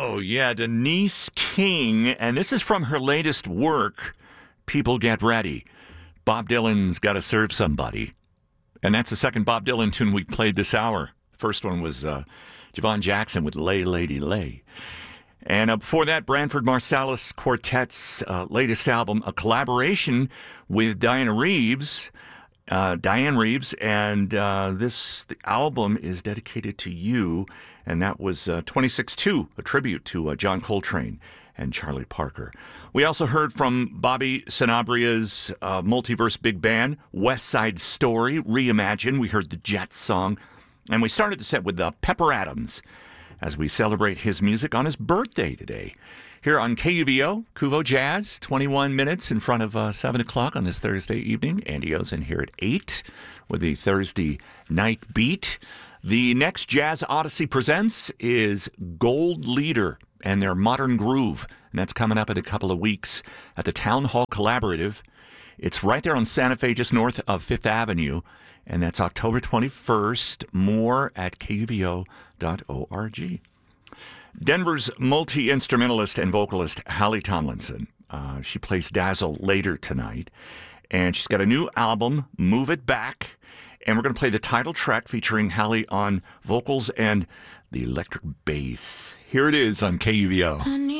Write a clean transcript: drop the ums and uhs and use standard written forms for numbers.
Oh, yeah, Denise King. And this is from her latest work, People Get Ready. Bob Dylan's Gotta Serve Somebody. And that's the second Bob Dylan tune we played this hour. First one was Javon Jackson with Lay Lady Lay. And before that, Branford Marsalis Quartet's latest album, a collaboration with Diane Reeves. And the album is dedicated to you, and that was 26-2, a tribute to John Coltrane and Charlie Parker. We also heard from Bobby Sanabria's multiverse big band, West Side Story, Reimagine. We heard the Jets song, and we started the set with Pepper Adams as we celebrate his music on his birthday today. Here on KUVO, Kuvo Jazz, 21 minutes in front of 7 o'clock on this Thursday evening. Andy Ozen here at 8 with the Thursday night beat. The next Jazz Odyssey Presents is Gold Leader and their Modern Groove. And that's coming up in a couple of weeks at the Town Hall Collaborative. It's right there on Santa Fe, just north of 5th Avenue. And that's October 21st. More at kuvo.org. Denver's multi-instrumentalist and vocalist Hallie Tomlinson. She plays Dazzle later tonight. And she's got a new album, Move It Back. And we're going to play the title track featuring Hallie on vocals and the electric bass. Here it is on KUVO.